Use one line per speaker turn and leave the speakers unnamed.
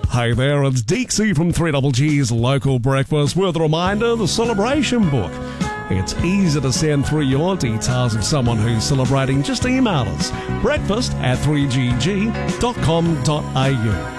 Hey there, it's Deeksy from 3GG's Local Breakfast with a reminder, the celebration book. It's easy to send through your details of someone who's celebrating. Just email us, breakfast@3gg.com.au.